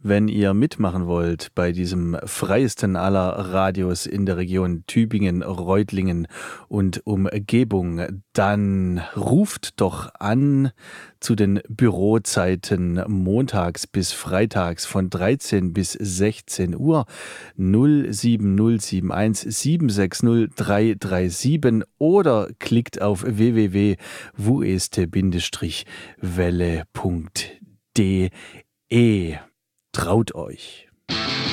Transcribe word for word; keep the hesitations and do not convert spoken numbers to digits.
Wenn ihr mitmachen wollt bei diesem freiesten aller Radios in der Region Tübingen, Reutlingen und Umgebung, dann ruft doch an zu den Bürozeiten montags bis freitags von dreizehn bis sechzehn Uhr null sieben null sieben eins sieben sechs null drei drei sieben oder klickt auf w w w punkt w e s t welle punkt d e. Traut euch!